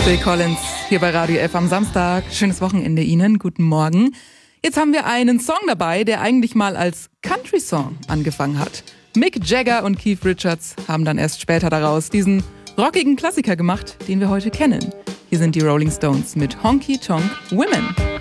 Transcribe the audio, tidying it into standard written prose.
Phil Collins hier bei Radio F am Samstag. Schönes Wochenende Ihnen, guten Morgen. Jetzt haben wir einen Song dabei, der eigentlich mal als Country-Song angefangen hat. Mick Jagger und Keith Richards haben dann erst später daraus diesen rockigen Klassiker gemacht, den wir heute kennen. Hier sind die Rolling Stones mit Honky Tonk Women.